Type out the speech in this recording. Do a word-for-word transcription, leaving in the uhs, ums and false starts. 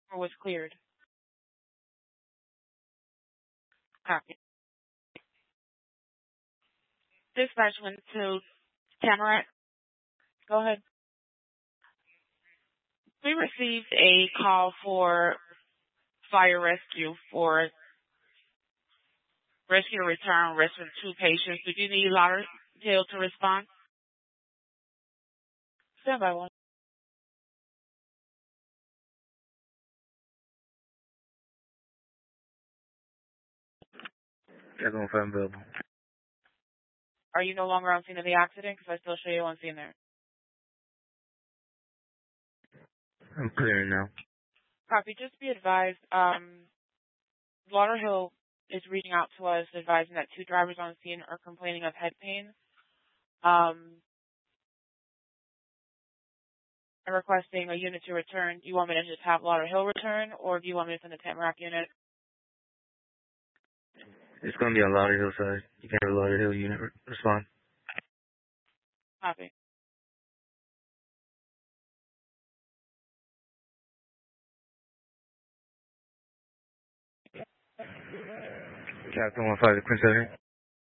or was cleared. Copy. Dispatch went to Tamarack. Go ahead. We received a call for fire rescue for rescue return, rescue two patients. Did you need Lauderdale to respond? Stand by one. Check on five available. Are you no longer on scene of the accident? Because I still show you on scene there. I'm clearing now. Copy. Just be advised, um, Lauderhill is reaching out to us advising that two drivers on scene are complaining of head pain. Um, and requesting a unit to return. Do you want me to just have Lauderhill return, or do you want me to send a Tamarack unit? It's going to be on Lauderhill side. You can have a Lauderhill unit re- respond. Copy. Captain one five to Quincy.